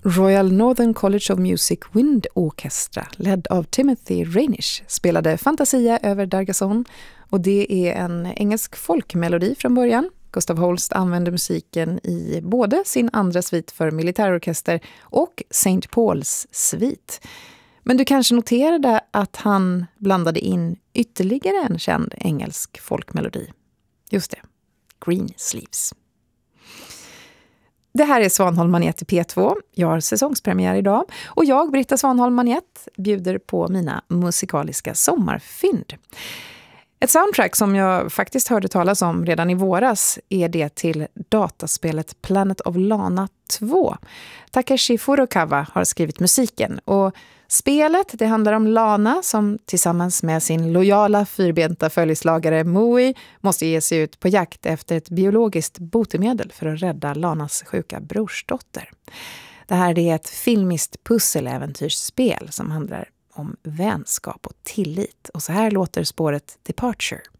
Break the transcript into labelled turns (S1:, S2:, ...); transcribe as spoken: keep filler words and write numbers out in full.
S1: Royal Northern College of Music Wind Orchestra, ledd av Timothy Reinisch, spelade Fantasia över Dargason, och det är en engelsk folkmelodi från början. Gustav Holst använde musiken i både sin andra svit för militärorkester och Saint Pauls svit. Men du kanske noterade att han blandade in ytterligare en känd engelsk folkmelodi. Just det, Greensleeves. Det här är Svanholm Magnet i P två. Jag har säsongspremiär idag och jag, Britta Svanholm Magnet, bjuder på mina musikaliska sommarfynd. Ett soundtrack som jag faktiskt hörde talas om redan i våras är det till dataspelet Planet of Lana två. Takeshi Furukawa har skrivit musiken, och spelet det handlar om Lana som tillsammans med sin lojala fyrbenta följeslagare Mui måste ge sig ut på jakt efter ett biologiskt botemedel för att rädda Lanas sjuka brorsdotter. Det här är ett filmiskt pusseläventyrsspel som handlar om vänskap och tillit. Och så här låter spåret Departure.